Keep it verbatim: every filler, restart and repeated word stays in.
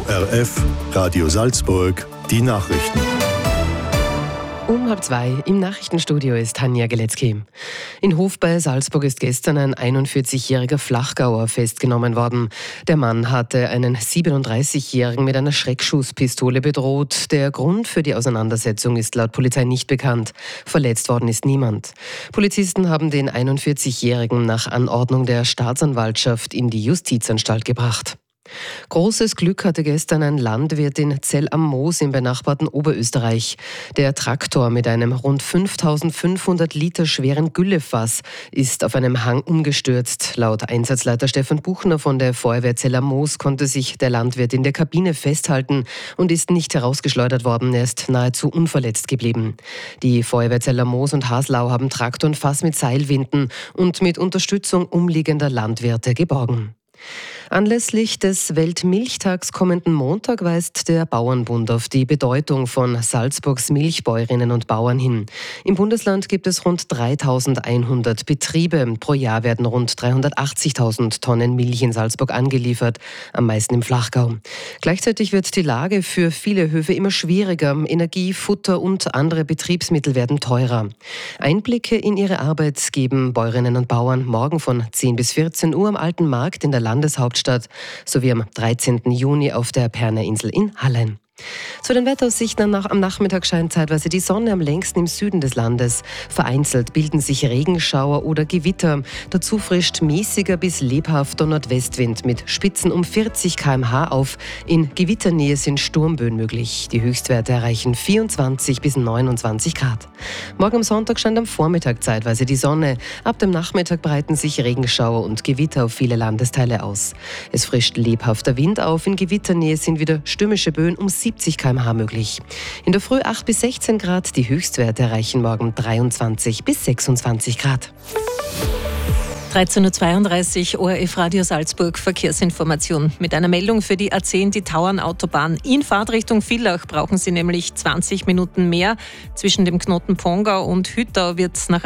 O R F, Radio Salzburg, die Nachrichten. Um halb zwei im Nachrichtenstudio ist Tanja Geletzky. In Hof bei Salzburg ist gestern ein einundvierzigjähriger Flachgauer festgenommen worden. Der Mann hatte einen siebenunddreißigjährigen mit einer Schreckschusspistole bedroht. Der Grund für die Auseinandersetzung ist laut Polizei nicht bekannt. Verletzt worden ist niemand. Polizisten haben den einundvierzigjährigen nach Anordnung der Staatsanwaltschaft in die Justizanstalt gebracht. Großes Glück hatte gestern ein Landwirt in Zell am Moos im benachbarten Oberösterreich. Der Traktor mit einem rund fünftausendfünfhundert Liter schweren Güllefass ist auf einem Hang umgestürzt. Laut Einsatzleiter Stefan Buchner von der Feuerwehr Zell am Moos konnte sich der Landwirt in der Kabine festhalten und ist nicht herausgeschleudert worden. Er ist nahezu unverletzt geblieben. Die Feuerwehr Zell am Moos und Haslau haben Traktor und Fass mit Seilwinden und mit Unterstützung umliegender Landwirte geborgen. Anlässlich des Weltmilchtags kommenden Montag weist der Bauernbund auf die Bedeutung von Salzburgs Milchbäuerinnen und Bauern hin. Im Bundesland gibt es rund dreitausendeinhundert Betriebe. Pro Jahr werden rund dreihundertachtzigtausend Tonnen Milch in Salzburg angeliefert, am meisten im Flachgau. Gleichzeitig wird die Lage für viele Höfe immer schwieriger. Energie, Futter und andere Betriebsmittel werden teurer. Einblicke in ihre Arbeit geben Bäuerinnen und Bauern morgen von zehn bis vierzehn Uhr am Alten Markt in der Landeshauptstadt sowie am dreizehnten Juni auf der Pernerinsel in Hallein. Zu den Wetteraussichten am Nachmittag scheint zeitweise die Sonne am längsten im Süden des Landes. Vereinzelt bilden sich Regenschauer oder Gewitter. Dazu frischt mäßiger bis lebhafter Nordwestwind mit Spitzen um vierzig Kilometer pro Stunde auf. In Gewitternähe sind Sturmböen möglich. Die Höchstwerte erreichen vierundzwanzig bis neunundzwanzig Grad. Morgen am Sonntag scheint am Vormittag zeitweise die Sonne. Ab dem Nachmittag breiten sich Regenschauer und Gewitter auf viele Landesteile aus. Es frischt lebhafter Wind auf. In Gewitternähe sind wieder stürmische Böen um siebzig Kilometer pro Stunde möglich. In der Früh acht bis sechzehn Grad, die Höchstwerte erreichen morgen dreiundzwanzig bis sechsundzwanzig Grad. dreizehn Uhr zweiunddreißig, O R F Radio Salzburg, Verkehrsinformation. Mit einer Meldung für die A zehn, die Tauernautobahn. In Fahrtrichtung Villach brauchen Sie nämlich zwanzig Minuten mehr. Zwischen dem Knoten Pongau und Hüttau wird es nach